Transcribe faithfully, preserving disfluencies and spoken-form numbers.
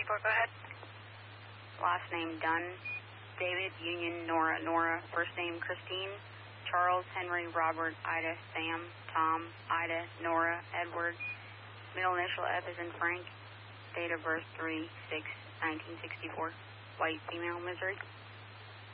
four, go ahead. Last name Dunn. David, Union, Nora, Nora. First name Christine. Charles, Henry, Robert, Ida, Sam, Tom, Ida, Nora, Edward. Middle initial F is in Frank. Date of birth three six nineteen sixty-four. White female, Missouri.